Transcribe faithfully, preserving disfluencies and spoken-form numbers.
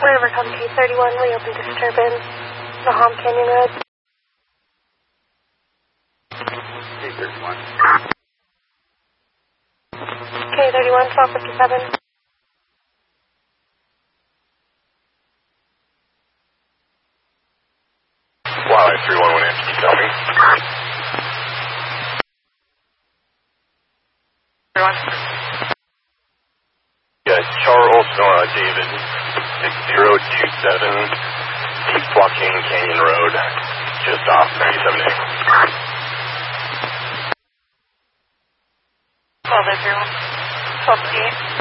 River Cub K thirty-one, reopen disturbance, Naham Canyon Road. K thirty-one. K thirty-one, twelve fifty-seven. Wildlife three one one, can you tell me? Yeah, Charles uh, David, six zero two seven, East Joaquin Canyon Road, just off ninety-seven A. twelve oh three one, twelve fifty-eight.